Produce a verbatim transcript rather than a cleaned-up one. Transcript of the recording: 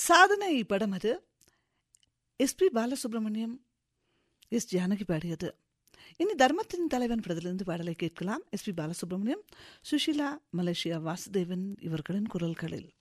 சாதனை படம் அது. S B Balasubramaniam, S Janaki பாடியது. இனி தர்மத்தின் தலைவன் படத்திலிருந்து பாடலை கேட்கலாம். S B Balasubramaniam, Sushila, Malaysia Vasudevan இவர்களின் குரல்களில்.